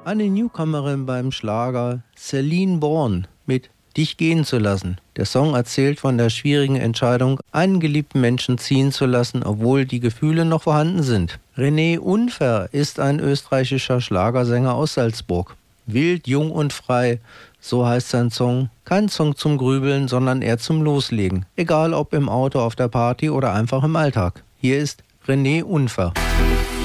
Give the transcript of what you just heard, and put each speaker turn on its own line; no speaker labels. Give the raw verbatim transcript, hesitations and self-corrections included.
Eine Newcomerin beim Schlager, Celine Bourne mit Dich gehen zu lassen. Der Song erzählt von der schwierigen Entscheidung, einen geliebten Menschen ziehen zu lassen, obwohl die Gefühle noch vorhanden sind. René Unfer ist ein österreichischer Schlagersänger aus Salzburg. Wild, jung und frei, so heißt sein Song. Kein Song zum Grübeln, sondern eher zum Loslegen. Egal ob im Auto, auf der Party oder einfach im Alltag. Hier ist René Unfer.